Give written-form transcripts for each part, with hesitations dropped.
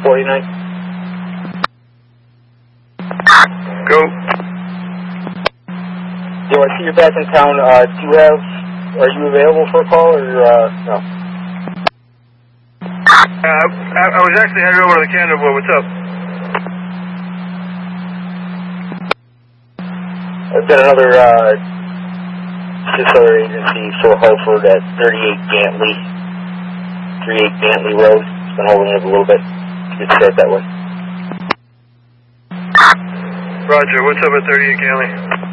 49. Go. Yo, I see you're back in town. Are you available for a call, or, no? I was actually headed over to the Canada. What's up? I've got another, agency for Hartford at 38 Gantley Road. It's been holding up a little bit. You could start that way. Roger, what's up at 38 Gantley?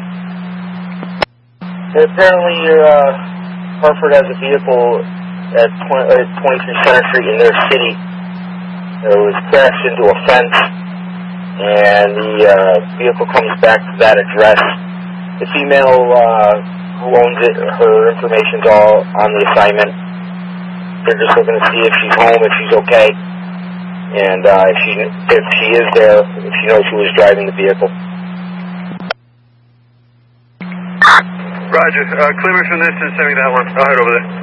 Apparently, Hartford has a vehicle at 23 Center Street in their city. It was crashed into a fence, and the vehicle comes back to that address. The female who owns it, her information's all on the assignment. They're just looking to see if she's home, if she's okay, and if she is there, if she knows who is driving the vehicle. Roger, clear me from this and send me that one. I'll head over there.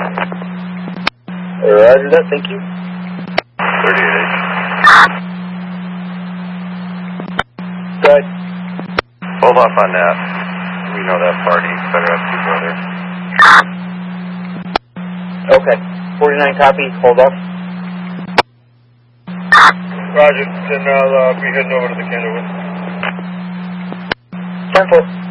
Roger that, thank you. 38H. Go ahead. Hold off on that. We know that party. Better have people there. Okay. 49 copy. Hold off. Roger. Then I'll be heading over to the Canada. 10-4.